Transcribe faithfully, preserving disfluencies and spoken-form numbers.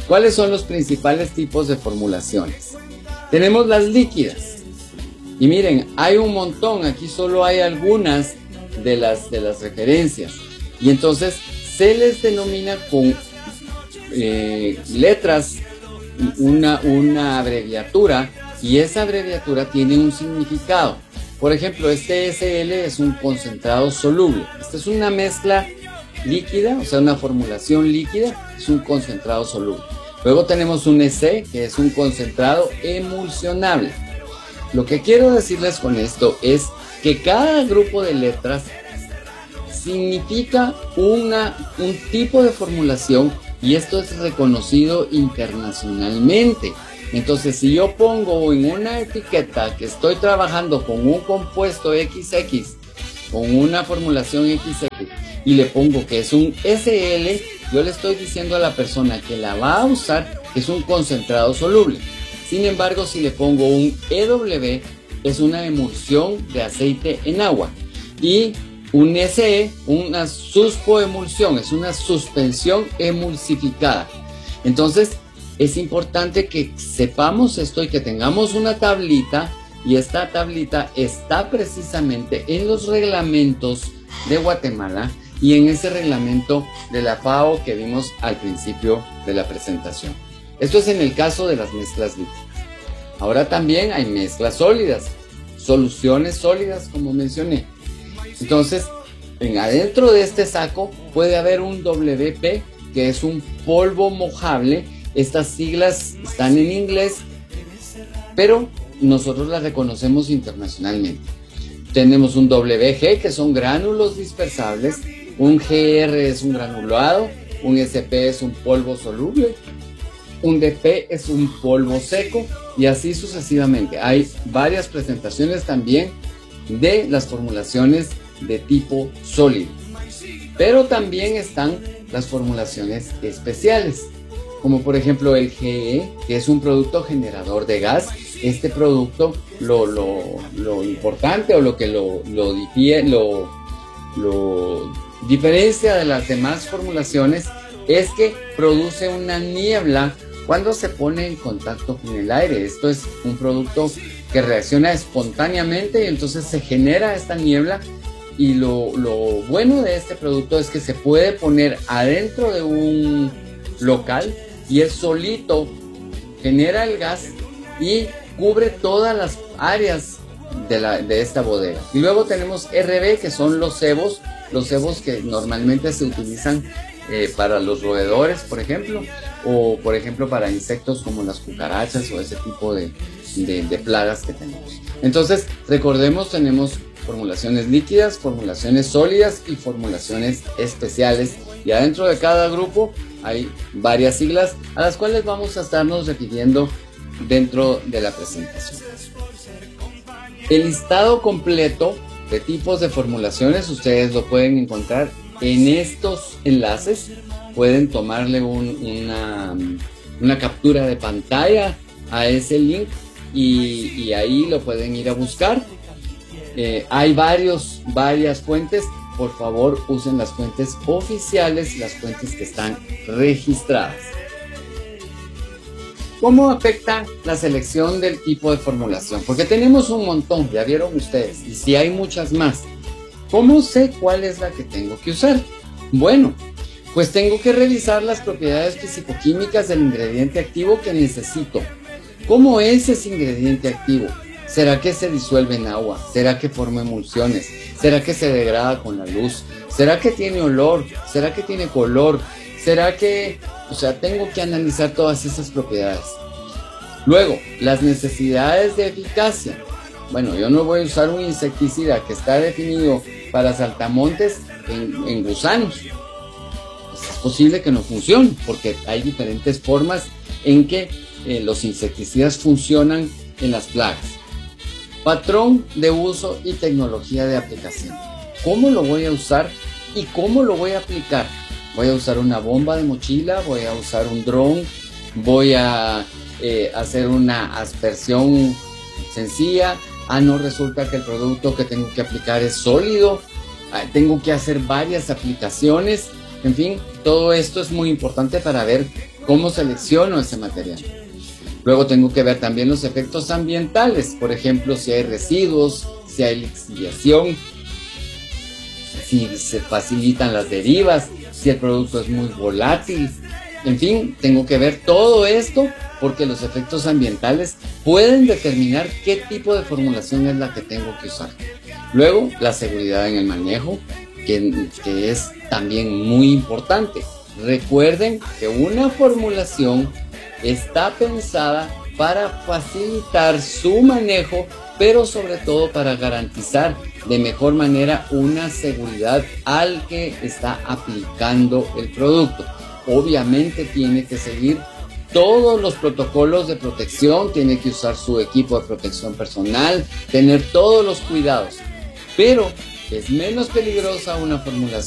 ¿Cuáles son los principales tipos de formulaciones? Tenemos las líquidas. Y miren, hay un montón, aquí solo hay algunas de las, de las referencias. Y entonces se les denomina con eh, letras, una, una abreviatura, y esa abreviatura tiene un significado. Por ejemplo, este S L es un concentrado soluble. Esta es una mezcla líquida, o sea, una formulación líquida, es un concentrado soluble. Luego tenemos un S, que es un concentrado emulsionable. Lo que quiero decirles con esto es que cada grupo de letras significa una, un tipo de formulación, y esto es reconocido internacionalmente. Entonces, si yo pongo en una etiqueta que estoy trabajando con un compuesto equis equis, con una formulación equis equis, y le pongo que es un S L, yo le estoy diciendo a la persona que la va a usar que es un concentrado soluble. Sin embargo, si le pongo un E W, es una emulsión de aceite en agua. Y un S E, una suspoemulsión, es una suspensión emulsificada. Entonces, es importante que sepamos esto y que tengamos una tablita, y esta tablita está precisamente en los reglamentos de Guatemala y en ese reglamento de la F A O que vimos al principio de la presentación. Esto es en el caso de las mezclas líquidas. Ahora también hay mezclas sólidas, soluciones sólidas, como mencioné. Entonces, en adentro de este saco puede haber un W P, que es un polvo mojable. Estas siglas están en inglés, pero nosotros las reconocemos internacionalmente. Tenemos un W G, que son gránulos dispersables, un G R es un granulado, un S P es un polvo soluble, un D P es un polvo seco, y así sucesivamente. Hay varias presentaciones también de las formulaciones de tipo sólido, pero también están las formulaciones especiales, como por ejemplo el G E, que es un producto generador de gas. Este producto, lo, lo, lo importante o lo que lo, lo, lo, lo diferencia de las demás formulaciones es que produce una niebla cuando se pone en contacto con el aire. Esto es un producto que reacciona espontáneamente y entonces se genera esta niebla. Y lo, lo bueno de este producto es que se puede poner adentro de un local y él solito genera el gas y cubre todas las áreas de, la, de esta bodega. Y luego tenemos R B, que son los cebos, los cebos que normalmente se utilizan eh, para los roedores, por ejemplo, o por ejemplo para insectos como las cucarachas o ese tipo de, de, de plagas que tenemos. Entonces, recordemos, tenemos formulaciones líquidas, formulaciones sólidas y formulaciones especiales, y adentro de cada grupo hay varias siglas a las cuales vamos a estarnos refiriendo dentro de la presentación. El listado completo de tipos de formulaciones ustedes lo pueden encontrar en estos enlaces. Pueden tomarle un, una, una captura de pantalla a ese link y, y ahí lo pueden ir a buscar. Eh, hay varios, varias fuentes. Por favor, usen las fuentes oficiales, las fuentes que están registradas. ¿Cómo afecta la selección del tipo de formulación? Porque tenemos un montón, ya vieron ustedes, y si hay muchas más. ¿Cómo sé cuál es la que tengo que usar? Bueno, pues tengo que revisar las propiedades fisicoquímicas del ingrediente activo que necesito. ¿Cómo es ese ingrediente activo? ¿Será que se disuelve en agua? ¿Será que forma emulsiones? ¿Será que se degrada con la luz? ¿Será que tiene olor? ¿Será que tiene color? ¿Será que...? O sea, tengo que analizar todas esas propiedades. Luego, las necesidades de eficacia. Bueno, yo no voy a usar un insecticida que está definido para saltamontes en, en gusanos. Pues es posible que no funcione, porque hay diferentes formas en que eh, los insecticidas funcionan en las plagas. Patrón de uso y tecnología de aplicación. ¿Cómo lo voy a usar y cómo lo voy a aplicar? Voy a usar una bomba de mochila, voy a usar un dron, voy a eh, hacer una aspersión sencilla. Ah, no, resulta que el producto que tengo que aplicar es sólido. Ah, tengo que hacer varias aplicaciones. En fin, todo esto es muy importante para ver ¿Cómo selecciono ese material? Luego tengo que ver también los efectos ambientales, por ejemplo, si hay residuos, si hay lixiviación, si se facilitan las derivas, si el producto es muy volátil. En fin, tengo que ver todo esto porque los efectos ambientales pueden determinar qué tipo de formulación es la que tengo que usar. Luego, la seguridad en el manejo, que, que es también muy importante. Recuerden que una formulación está pensada para facilitar su manejo, pero sobre todo para garantizar de mejor manera una seguridad al que está aplicando el producto. Obviamente tiene que seguir todos los protocolos de protección, tiene que usar su equipo de protección personal, tener todos los cuidados, pero es menos peligrosa una formulación